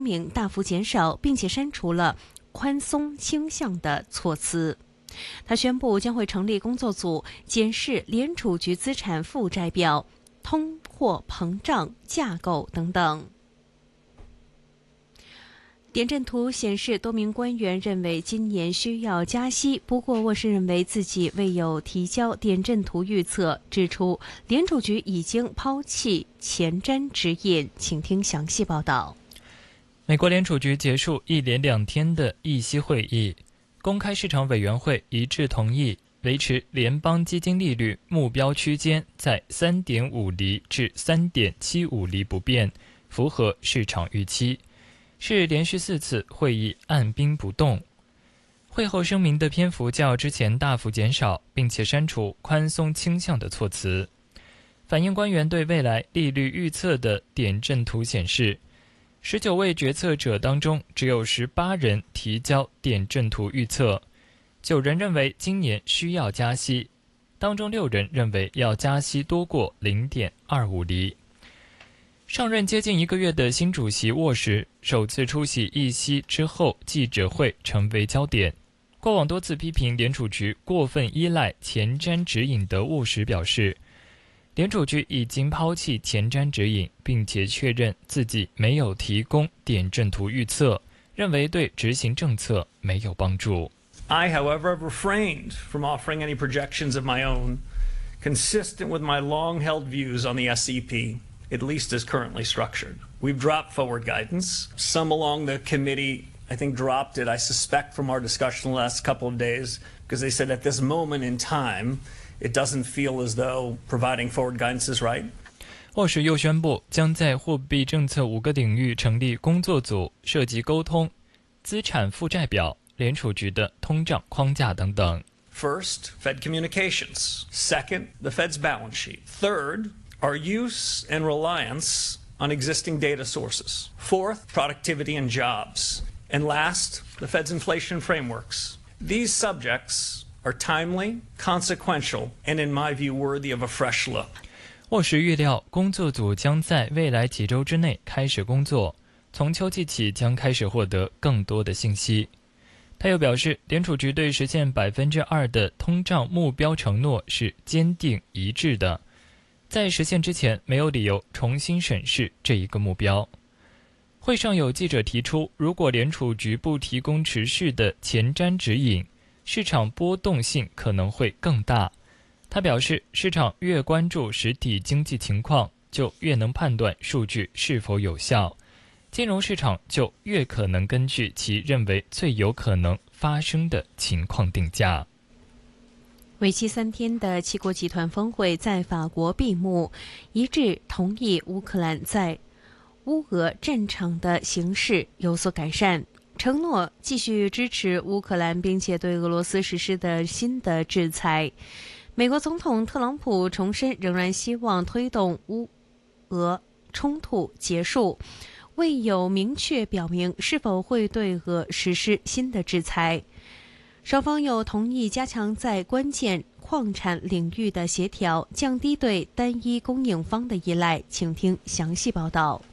明大幅减少，并且删除了宽松倾向的措辞。他宣布将会成立工作组，检视联储局资产负债表、通货膨胀架构等等。点阵图显示，多名官员认为今年需要加息，不过沃什认为自己未有提交点阵图预测，指出联储局已经抛弃前瞻指引。请听详细报道。 美国联储局结束一连2天的议息会议，公开市场委员会一致同意维持联邦基金利率目标区间在 3.5 厘至 3.75 厘不变，符合市场预期，是连续4次会议按兵不动。会后声明的篇幅较之前大幅减少，并且删除宽松倾向的措辞。反映官员对未来利率预测的点阵图显示，19位决策者当中，只有18人提交点阵图预测，9人认为今年需要加息，当中6人认为要加息多过 0.25 厘。上任接近1个月的新主席沃什首次出席议息之后记者会成为焦点。过往多次批评联储局过分依赖前瞻指引的沃什表示，联储局已经抛弃前瞻指引，并且确认自己没有提供点阵图预测，认为对执行政策没有帮助。 I, however, have refrained from offering any projections of my own, consistent with my long-held views on the SEP, at least as currently structured. We've dropped forward guidance. Some along the committee, I think, dropped it, I suspect, from our discussion the last couple of days, because they said at this moment in time, it doesn't feel as though providing forward guidance is right. 沃什又宣布将在货币政策5个领域成立工作组，涉及沟通、资产负债表、联储局的通胀框架等等。 First, Fed communications. Second, the Fed's balance sheet. Third, our use and reliance on existing data sources. Fourth, productivity and jobs. And last, the Fed's inflation frameworks. These subjects are timely, consequential, and in my view worthy of a fresh look. 沃什预料工作组将在未来几周之内开始工作，从秋季起将开始获得更多的信息。他又表示，联储局对实现 2% 的通胀目标承诺是坚定一致的，在实现之前没有理由重新审视这一个目标。会上有记者提出，如果联储局不提供持续的前瞻指引，市场波动性可能会更大。他表示，市场越关注实体经济情况，就越能判断数据是否有效，金融市场就越可能根据其认为最有可能发生的情况定价。 为期3天的7国集团峰会在法国闭幕，一致同意乌克兰在乌俄战场的形势有所改善，承诺继续支持乌克兰，并且对俄罗斯实施的新的制裁。美国总统特朗普重申，仍然希望推动乌俄冲突结束，未有明确表明是否会对俄实施新的制裁。双方又同意加强在关键矿产领域的协调，降低对单一供应方的依赖。请听详细报道。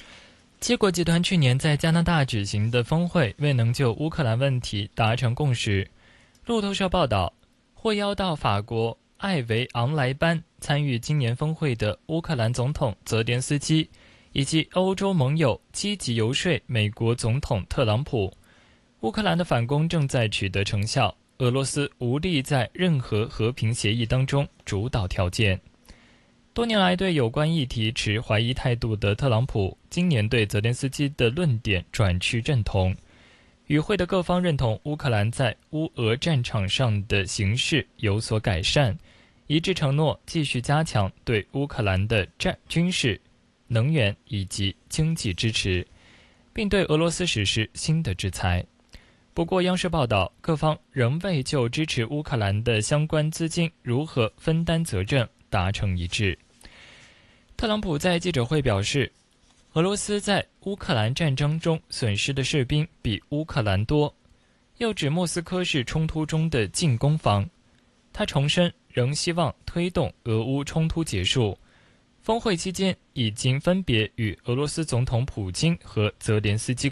7国集团去年在加拿大举行的峰会未能就乌克兰问题达成共识。路透社报道，获邀到法国艾维昂莱班参与今年峰会的乌克兰总统泽连斯基以及欧洲盟友积极游说美国总统特朗普，乌克兰的反攻正在取得成效，俄罗斯无力在任何和平协议当中主导条件。多年来对有关议题持怀疑态度的特朗普，今年对泽连斯基的论点转趋认同。与会的各方认同乌克兰在乌俄战场上的形势有所改善，一致承诺继续加强对乌克兰的军事、能源以及经济支持，并对俄罗斯实施新的制裁。不过央视报道，各方仍未就支持乌克兰的相关资金如何分担责任达成一致。特朗普在记者会表示，俄罗斯在乌克兰战争中损失的士兵比乌克兰多，又指莫斯科是冲突中的进攻方。他重申仍希望推动俄乌冲突结束， 峰会期间已经分别与俄罗斯总统普京和泽连斯基